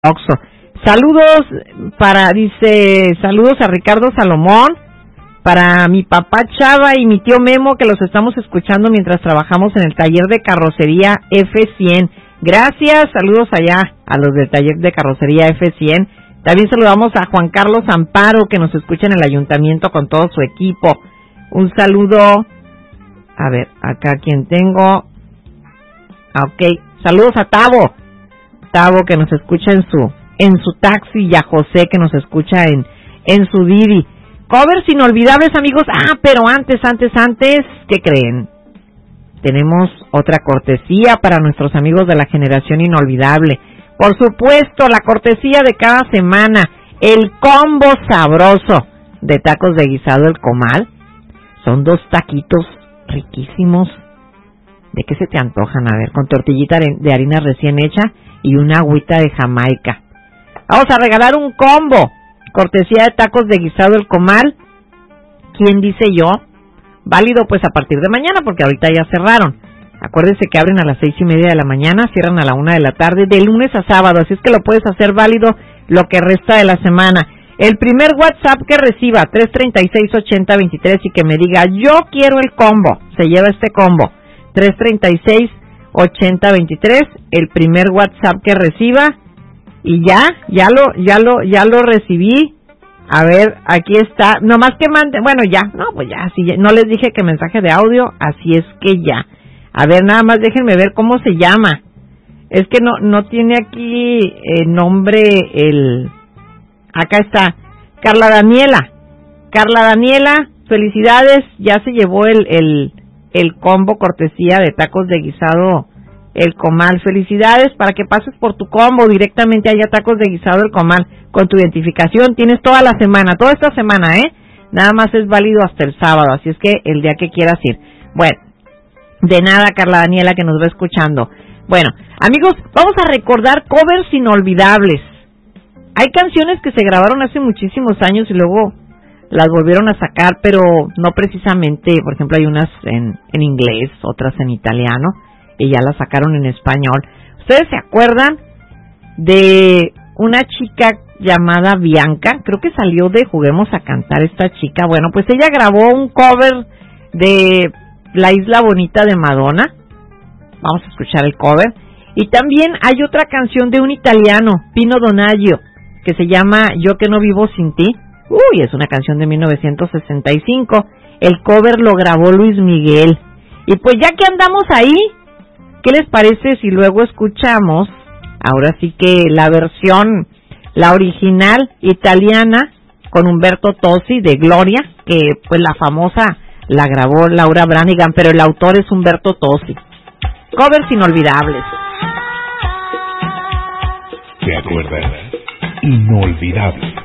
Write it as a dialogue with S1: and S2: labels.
S1: Oxo. Saludos saludos a Ricardo Salomón, para mi papá Chava y mi tío Memo, que los estamos escuchando mientras trabajamos en el taller de carrocería F100. Gracias, saludos allá a los del taller de carrocería F100. También saludamos a Juan Carlos Amparo, que nos escucha en el ayuntamiento con todo su equipo. Un saludo, a ver, acá quien tengo. Ok, saludos a Tavo, que nos escucha en su taxi, y a José, que nos escucha en su Didi. Covers inolvidables, amigos. Pero antes, ¿qué creen? Tenemos otra cortesía para nuestros amigos de la generación inolvidable. Por supuesto, la cortesía de cada semana, el combo sabroso de tacos de guisado El Comal. Son 2 taquitos riquísimos. ¿De qué se te antojan? A ver, con tortillita de harina recién hecha y una agüita de Jamaica. Vamos a regalar un combo, cortesía de tacos de guisado El Comal. ¿Quién dice yo? Válido pues a partir de mañana, porque ahorita ya cerraron. Acuérdense que abren a las 6:30 de la mañana, cierran a la 1 de la tarde, de lunes a sábado, así es que lo puedes hacer válido lo que resta de la semana. El primer WhatsApp que reciba, 336-8023, y que me diga, yo quiero el combo, se lleva este combo. 336-8023, el primer WhatsApp que reciba, y ya lo recibí. A ver, aquí está, nomás que mande, bueno ya, si no les dije que mensaje de audio, así es que ya. A ver, nada más déjenme ver cómo se llama. Es que no tiene aquí nombre acá está, Carla Daniela, felicidades, ya se llevó el combo cortesía de tacos de guisado El Comal. Felicidades, para que pases por tu combo directamente allá, tacos de guisado El Comal, con tu identificación. Tienes toda la semana, toda esta semana, nada más es válido hasta el sábado, así es que el día que quieras ir. Bueno, de nada, Carla Daniela, que nos va escuchando. Bueno, amigos, vamos a recordar covers inolvidables. Hay canciones que se grabaron hace muchísimos años y luego las volvieron a sacar, pero no precisamente. Por ejemplo, hay unas en inglés, otras en italiano, y ya las sacaron en español. ¿Ustedes se acuerdan de una chica llamada Bianca? Creo que salió de Juguemos a Cantar esta chica. Bueno, pues ella grabó un cover de La Isla Bonita de Madonna. Vamos a escuchar el cover. Y también hay otra canción de un italiano, Pino Donaggio, que se llama Yo que no vivo sin ti. Es una canción de 1965. El cover lo grabó Luis Miguel. Y pues ya que andamos ahí, ¿qué les parece si luego escuchamos, ahora sí que la versión, la original italiana, con Umberto Tozzi de Gloria, que pues la famosa la grabó Laura Branigan, pero el autor es Umberto Tozzi. Covers inolvidables.
S2: ¿Te acuerdas? Inolvidables.